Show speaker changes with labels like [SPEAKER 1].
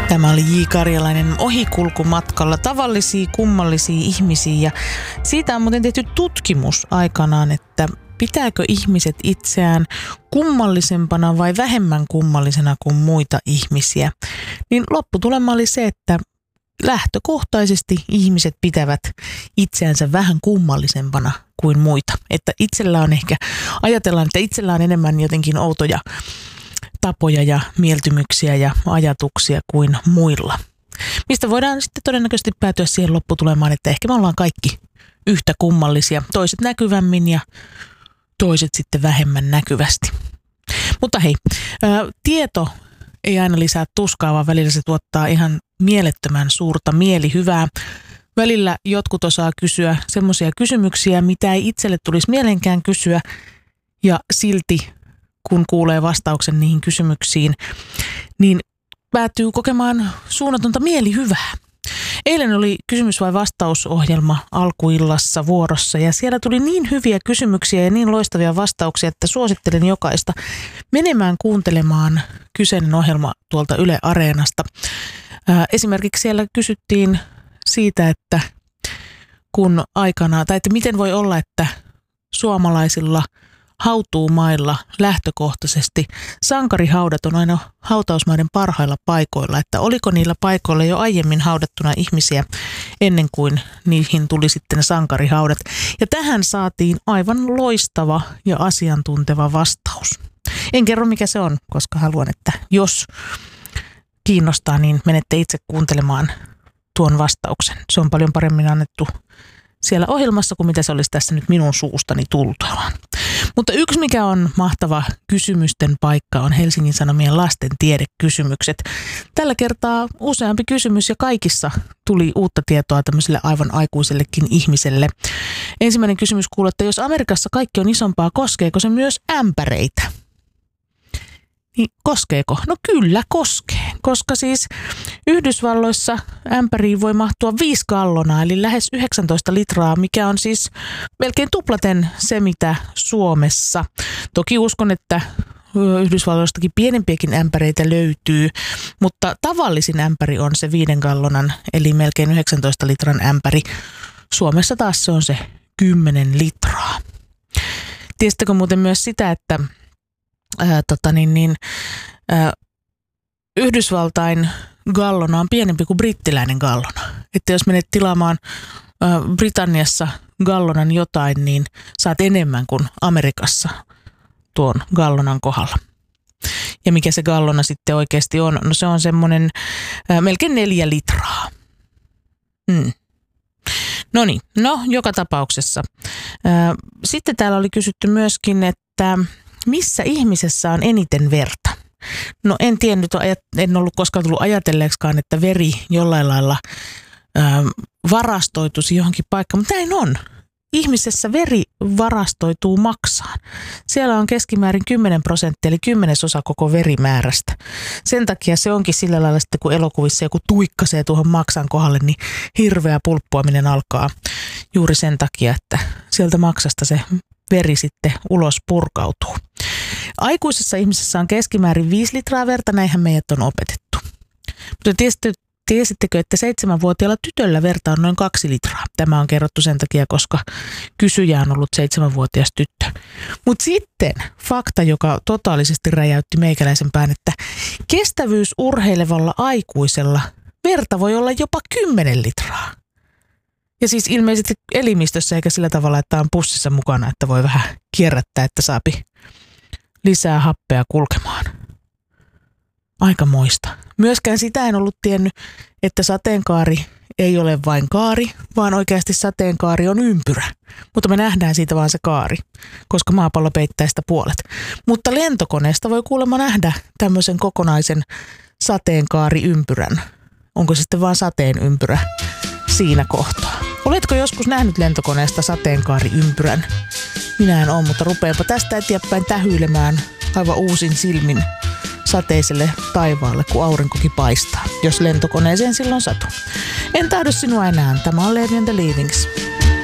[SPEAKER 1] Tämä oli J. Karjalainen Ohikulkumatkalla, tavallisia kummallisia ihmisiä, ja siitä on muuten tehty tutkimus aikanaan, että pitääkö ihmiset itseään kummallisempana vai vähemmän kummallisena kuin muita ihmisiä. Niin lopputulema oli se, että lähtökohtaisesti ihmiset pitävät itseänsä vähän kummallisempana kuin muita. Että ajatellaan, että itsellä on enemmän jotenkin outoja tapoja ja mieltymyksiä ja ajatuksia kuin muilla. Mistä voidaan sitten todennäköisesti päätyä siihen lopputulemaan, että ehkä me ollaan kaikki yhtä kummallisia. Toiset näkyvämmin ja toiset sitten vähemmän näkyvästi. Mutta hei, tieto ei aina lisää tuskaa, vaan välillä se tuottaa ihan mielettömän suurta mielihyvää. Välillä jotkut osaa kysyä semmoisia kysymyksiä, mitä ei itselle tulisi mielenkään kysyä, ja silti kun kuulee vastauksen niihin kysymyksiin, niin päätyy kokemaan suunnatonta mielihyvää. Eilen oli kysymys- vai vastausohjelma alkuillassa vuorossa, ja siellä tuli niin hyviä kysymyksiä ja niin loistavia vastauksia, että suosittelen jokaista menemään kuuntelemaan kyseinen ohjelma tuolta Yle Areenasta. Esimerkiksi siellä kysyttiin siitä, että että miten voi olla, että suomalaisilla hautuumailla lähtökohtaisesti sankarihaudat on aina hautausmaiden parhailla paikoilla, että oliko niillä paikoilla jo aiemmin haudattuna ihmisiä ennen kuin niihin tuli sitten ne sankarihaudat. Ja tähän saatiin aivan loistava ja asiantunteva vastaus. En kerro mikä se on, koska haluan, että jos kiinnostaa, niin menette itse kuuntelemaan tuon vastauksen. Se on paljon paremmin annettu siellä ohjelmassa kuin mitä se olisi tässä nyt minun suustani tultavaan. Mutta yksi mikä on mahtava kysymysten paikka on Helsingin Sanomien lasten tiedekysymykset. Tällä kertaa useampi kysymys ja kaikissa tuli uutta tietoa tämmöiselle aivan aikuisellekin ihmiselle. Ensimmäinen kysymys kuuluu, että jos Amerikassa kaikki on isompaa, koskeeko se myös ämpäreitä? Niin koskeeko? No kyllä koskee, koska siis Yhdysvalloissa ämpäriin voi mahtua 5 gallonaa, eli lähes 19 litraa, mikä on siis melkein tuplaten se, mitä Suomessa. Toki uskon, että Yhdysvalloistakin pienempiäkin ämpäreitä löytyy, mutta tavallisin ämpäri on se 5 gallonan, eli melkein 19 litran ämpäri. Suomessa taas se on se 10 litraa. Tiesittekö muuten myös sitä, että Yhdysvaltain gallona on pienempi kuin brittiläinen gallona. Että jos menet tilaamaan Britanniassa gallonan jotain, niin saat enemmän kuin Amerikassa tuon gallonan kohdalla. Ja mikä se gallona sitten oikeasti on? No se on semmoinen melkein 4 litraa. Joka tapauksessa. Sitten täällä oli kysytty myöskin, että missä ihmisessä on eniten verta? No en tiennyt, en ollut koskaan tullut ajatelleeksikaan, että veri jollain lailla varastoituisi johonkin paikkaan, mutta näin on. Ihmisessä veri varastoituu maksaan. Siellä on keskimäärin 10%, eli 10% koko verimäärästä. Sen takia se onkin sillä lailla sitten, kun elokuvissa joku tuikkasee tuohon maksan kohdalle, niin hirveä pulppuaminen alkaa juuri sen takia, että sieltä maksasta se veri sitten ulos purkautuu. Aikuisessa ihmisessä on keskimäärin 5 litraa verta, näinhän meidät on opetettu. Mutta tiesittekö, että 7-vuotiaalla tytöllä verta on noin 2 litraa? Tämä on kerrottu sen takia, koska kysyjä on ollut 7-vuotias tyttö. Mutta sitten fakta, joka totaalisesti räjäytti meikäläisen pään, että kestävyysurheilevalla aikuisella verta voi olla jopa 10 litraa. Ja siis ilmeisesti elimistössä eikä sillä tavalla, että on pussissa mukana, että voi vähän kierrättää, että saapi lisää happea kulkemaan. Aikamoista. Myöskään sitä en ollut tiennyt, että sateenkaari ei ole vain kaari, vaan oikeasti sateenkaari on ympyrä. Mutta me nähdään siitä vaan se kaari, koska maapallo peittää sitä puolet. Mutta lentokoneesta voi kuulemma nähdä tämmöisen kokonaisen sateenkaariympyrän. Onko se sitten vaan sateenympyrä siinä kohtaa? Oletko joskus nähnyt lentokoneesta sateenkaariympyrän? Minä en ole, mutta rupeanpa tästä eteenpäin tähyilemään aivan uusin silmin sateiselle taivaalle, kun aurinkokin paistaa, jos lentokoneeseen silloin satuu. En tahdo sinua enää. Tämä on Leevi and the Leavings.